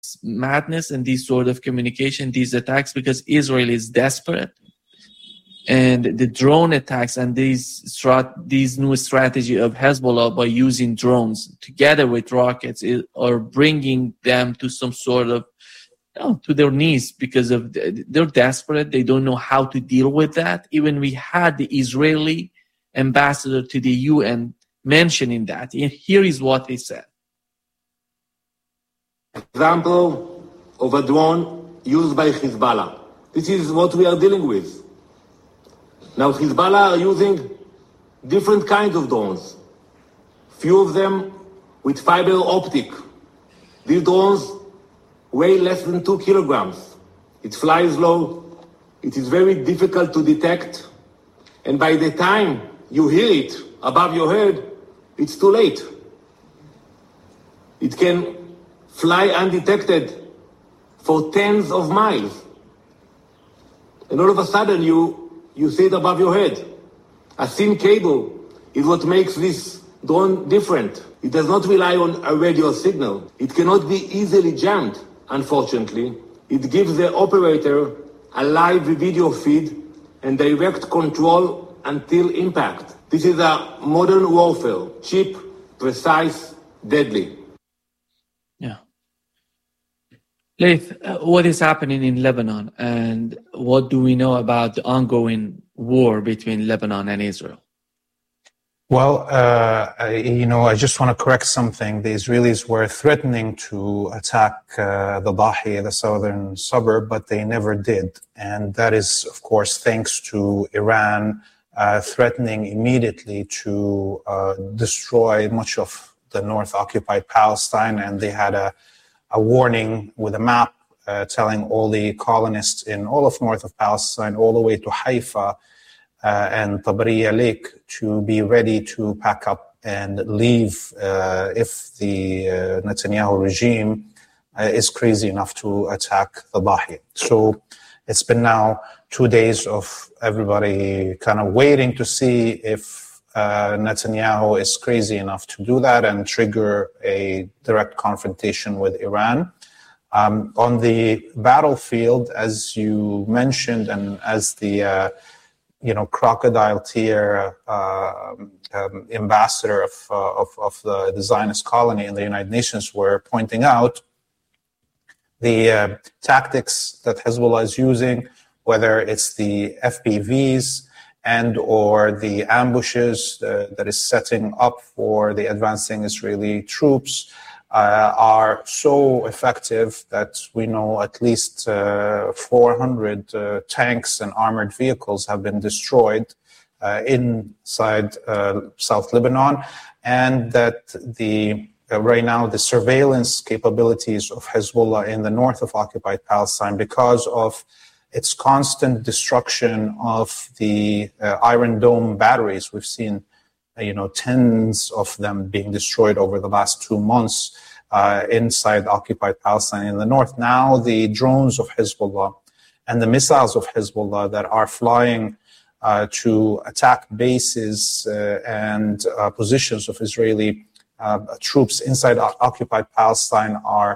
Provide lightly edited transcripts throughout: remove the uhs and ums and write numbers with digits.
madness and these sort of communication, these attacks, because Israel is desperate. And the drone attacks and these new strategy of Hezbollah by using drones together with rockets are bringing them to some sort of to their knees, because of they're desperate. They don't know how to deal with that. Even we had the Israeli ambassador to the UN mentioning that. And here is what he said. Example of a drone used by Hezbollah. This is what we are dealing with. Now, Hezbollah are using different kinds of drones. Few of them with fiber optic. These drones weigh less than 2 kilograms. It flies low. It is very difficult to detect. And by the time you hear it above your head, it's too late. It can fly undetected for tens of miles. And all of a sudden, you see it above your head. A thin cable is what makes this drone different. It does not rely on a radio signal. It cannot be easily jammed, unfortunately. It gives the operator a live video feed and direct control until impact. This is a modern warfare, cheap, precise, deadly. Yeah. Laith, what is happening in Lebanon, and what do we know about the ongoing war between Lebanon and Israel? Well, I just want to correct something. The Israelis were threatening to attack the Dahi, the southern suburb, but they never did. And that is, of course, thanks to Iran threatening immediately to destroy much of the north-occupied Palestine. And they had a warning with a map telling all the colonists in all of north of Palestine, all the way to Haifa and Tabariya Lake, to be ready to pack up and leave if the Netanyahu regime is crazy enough to attack the Dahi. So it's been now 2 days of everybody kind of waiting to see if Netanyahu is crazy enough to do that and trigger a direct confrontation with Iran. On the battlefield, as you mentioned, and as the crocodile tear ambassador of the Zionist colony in the United Nations were pointing out, the tactics that Hezbollah is using, whether it's the FPVs and or the ambushes that is setting up for the advancing Israeli troops, are so effective that we know at least 400 tanks and armored vehicles have been destroyed inside South Lebanon, and that right now the surveillance capabilities of Hezbollah in the north of occupied Palestine, because of its constant destruction of the Iron Dome batteries. We've seen tens of them being destroyed over the last 2 months inside occupied Palestine in the north. Now the drones of Hezbollah and the missiles of Hezbollah that are flying to attack bases and positions of Israeli troops inside occupied Palestine are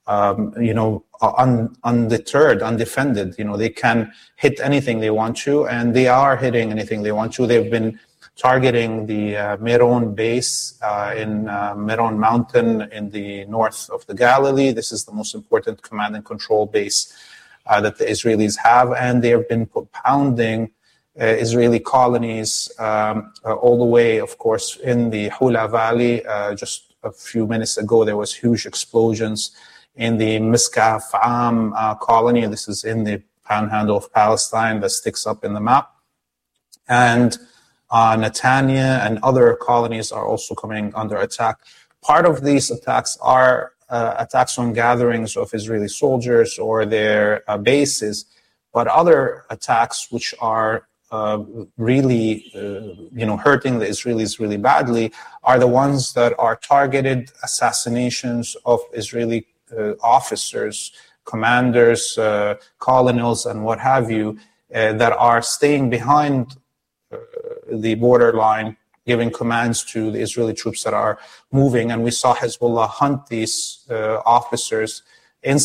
undeterred, undefended. They can hit anything they want to, and they are hitting anything they want to. They've been targeting the Meron base in Meron Mountain in the north of the Galilee. This is the most important command and control base that the Israelis have, and they have been pounding Israeli colonies all the way, of course, in the Hula Valley. Just a few minutes ago, there was huge explosions in the Miskaf Am colony. This is in the panhandle of Palestine that sticks up in the map. And Netanya and other colonies are also coming under attack. Part of these attacks are attacks on gatherings of Israeli soldiers or their bases, but other attacks which are really, hurting the Israelis really badly are the ones that are targeted assassinations of Israeli officers, commanders, colonels, and what have you, that are staying behind the borderline, giving commands to the Israeli troops that are moving. And we saw Hezbollah hunt these officers